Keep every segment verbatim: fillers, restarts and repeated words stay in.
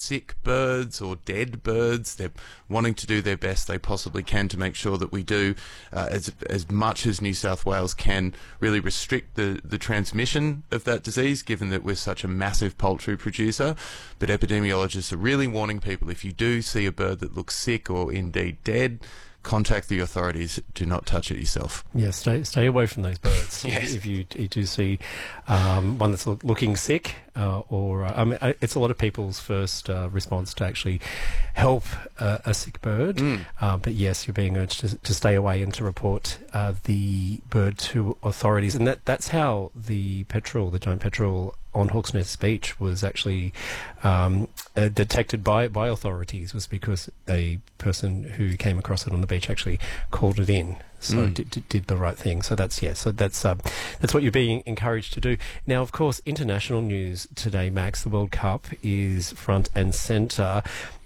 sick birds or dead birds. They're wanting to do their best they possibly can to make sure that we do uh, as as much as New South Wales can really restrict the, the transmission of that disease, given that we're such a massive poultry producer. But epidemiologists are really warning people, if you do see a bird that looks sick or indeed dead, contact the authorities. Do not touch it yourself. Yeah, stay stay away from those birds. Yes. If you, you do see um, one that's look, looking sick, uh, or uh, I mean, I- it's a lot of people's first uh, response to actually help uh, a sick bird. Mm. Uh, but yes, you're being urged to, to stay away and to report uh, the bird to authorities. And that that's how the petrel, the giant petrel on Hawks Nest Beach was actually um, uh, detected by, by authorities, was because a person who came across it on the beach actually called it in. So Mm. did, did, did the right thing. So that's yeah. So that's um, that's what you're being encouraged to do. Now, of course, international news today, Max. The World Cup is front and centre,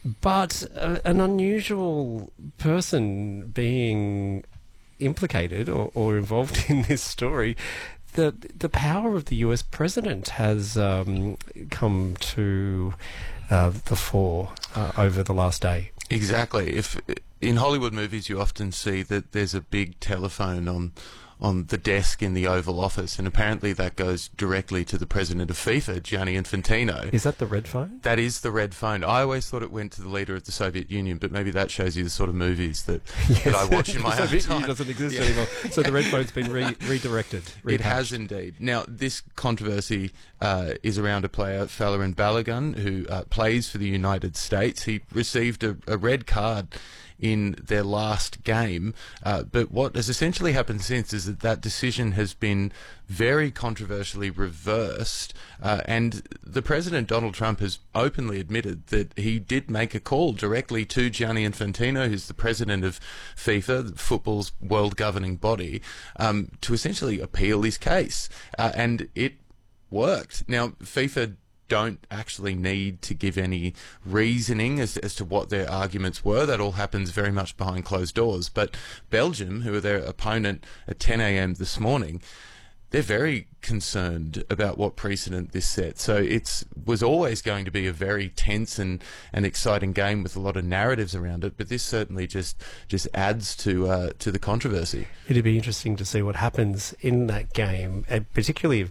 but uh, an unusual person being implicated or, or involved in this story. The the power of the U S president has um, come to uh, the fore uh, over the last day. Exactly. If in Hollywood movies you often see that there's a big telephone on on the desk in the Oval Office, and apparently that goes directly to the president of FIFA, Gianni Infantino. Is that the red phone? That is the red phone. I always thought it went to the leader of the Soviet Union, but maybe that shows you the sort of movies that, that I watch in my The own Soviet time. Union doesn't exist Yeah. anymore. So the red phone's been re- redirected. It repatched. has indeed. Now, this controversy uh, is around a player, Falarin Balogun, who uh, plays for the United States. He received a, a red card in their last game, uh, but what has essentially happened since is that that decision has been very controversially reversed, uh, and the President, Donald Trump, has openly admitted that he did make a call directly to Gianni Infantino, who's the president of FIFA, football's world governing body, um, to essentially appeal his case, uh, and it worked. Now, FIFA don't actually need to give any reasoning as, as to what their arguments were. That all happens very much behind closed doors. But Belgium, who are their opponent at ten a.m. this morning, they're very concerned about what precedent this sets. So it was always going to be a very tense and, and exciting game with a lot of narratives around it, but this certainly just just adds to uh, to the controversy. It'd be interesting to see what happens in that game, and particularly if